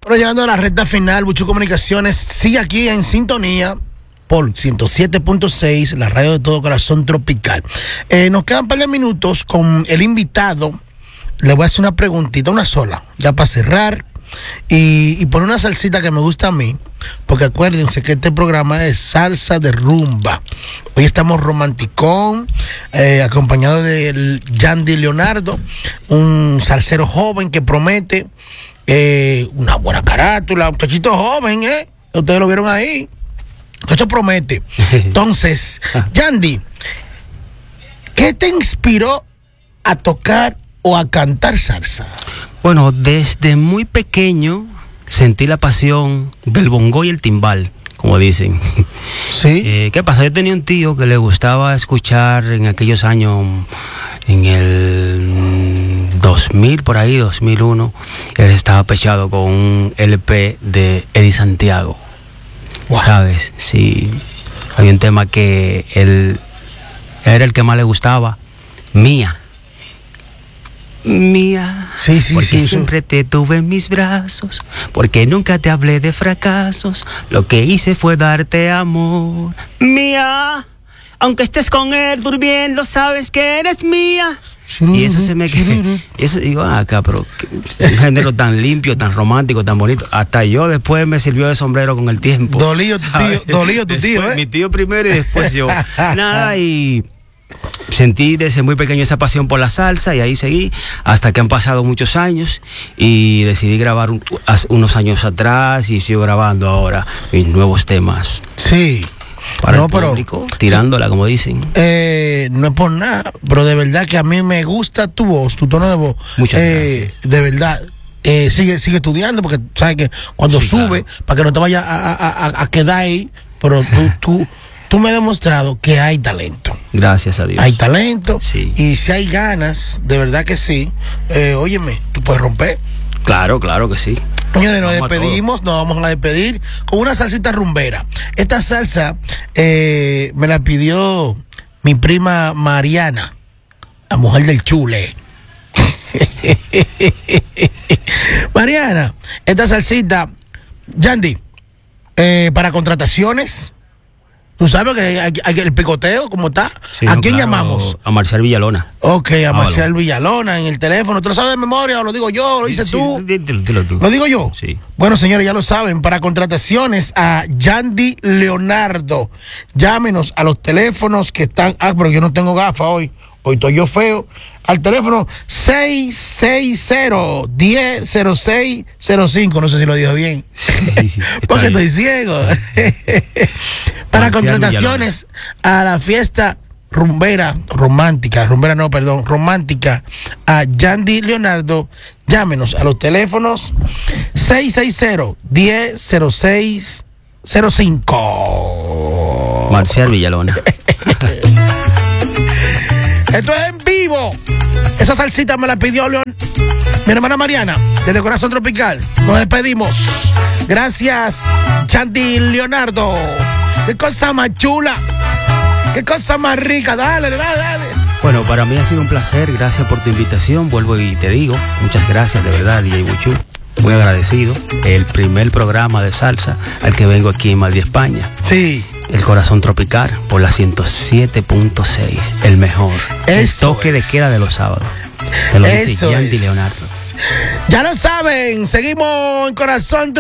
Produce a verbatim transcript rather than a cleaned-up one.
Bueno, llegando a la recta final, Buchu Comunicaciones sigue aquí en sintonía por ciento siete punto seis, la radio de todo corazón tropical. Eh, nos quedan un par de minutos con el invitado. Le voy a hacer una preguntita, una sola, ya para cerrar. Y, y poner una salsita que me gusta a mí, porque acuérdense que este programa es salsa de rumba. Hoy estamos romanticón, eh, acompañado de Yandy Leonardo, un salsero joven que promete eh, una buena carátula, un muchachito joven, ¿eh? Ustedes lo vieron ahí. Muchacho promete. Entonces, Yandy, ¿qué te inspiró a tocar o a cantar salsa? Bueno, desde muy pequeño sentí la pasión del bongo y el timbal, como dicen. Sí. Eh, ¿Qué pasa? Yo tenía un tío que le gustaba escuchar en aquellos años, en el dos mil, por ahí, dos mil uno, él estaba pechado con un L P de Eddie Santiago. Wow. ¿Sabes? Sí. Había un tema que él era el que más le gustaba, Mía. Mía, sí, sí, porque sí, siempre eso. te tuve en mis brazos, porque nunca te hablé de fracasos, lo que hice fue darte amor. Mía, aunque estés con él durmiendo, sabes que eres mía. Y eso se me quedó. Eso digo, ah, acá, pero un género tan limpio, tan romántico, tan bonito. Hasta yo después me sirvió de sombrero con el tiempo. Dolío tu tío, dolío tu después, tío, ¿eh? Mi tío primero y después yo. Nada, y sentí desde muy pequeño esa pasión por la salsa y ahí seguí hasta que han pasado muchos años y decidí grabar un, unos años atrás y sigo grabando ahora mis nuevos temas. Sí. Para no, el público, pero, tirándola, como dicen. Eh, no es por nada, pero de verdad que a mí me gusta tu voz, tu tono de voz. Muchas eh, gracias. De verdad. Eh, sigue, sigue estudiando, porque sabes que cuando sí, sube, claro. para que no te vayas a, a, a, a quedar ahí, pero tú, tú, tú me has demostrado que hay talento. Gracias a Dios. Hay talento, sí. Y si hay ganas, de verdad que sí. Eh, óyeme, tú puedes romper. Claro, claro que sí. Señores, nos Vamos despedimos, nos vamos a despedir con una salsita rumbera. Esta salsa eh, me la pidió mi prima Mariana, la mujer del chule. Mariana, esta salsita, Yandy, eh, para contrataciones. ¿Tú sabes que hay, hay el picoteo, cómo está? Sí, ¿A no, quién claro, llamamos? A Marcial Villalona. Ok, a Ah, Marcial bueno. Villalona en el teléfono. ¿Tú lo sabes de memoria o lo digo yo? ¿Lo dices Sí, tú? Dilo, dilo tú. ¿Lo digo yo? Sí. Bueno, señores, ya lo saben. Para contrataciones a Yandy Leonardo, llámenos a los teléfonos que están... Ah, pero yo no tengo gafas hoy. Hoy estoy yo feo. Al teléfono seis seis cero, uno cero cero seis cero cinco. No sé si lo dijo bien. Sí, sí, porque bien. estoy ciego. Para Marcial contrataciones a la fiesta rumbera, romántica, rumbera no, perdón, romántica, a Yandy Leonardo, llámenos a los teléfonos seis seis cero, uno cero cero seis cero cinco. Marcial Villalona. Esto es en vivo. Esa salsita me la pidió Leon, mi hermana Mariana, desde Corazón Tropical. Nos despedimos. Gracias, Yandy Leonardo. Qué cosa más chula. Qué cosa más rica. Dale, dale, dale. Bueno, para mí ha sido un placer. Gracias por tu invitación. Vuelvo y te digo, muchas gracias, de verdad, D J Buchu. Muy agradecido. El primer programa de salsa al que vengo aquí en Madrid, España. Sí. El Corazón Tropical por la ciento siete punto seis. El mejor. Eso el toque es. de queda de los sábados. Te lo dice Eso Yandy es. Leonardo. Ya lo saben. Seguimos en Corazón Tropical.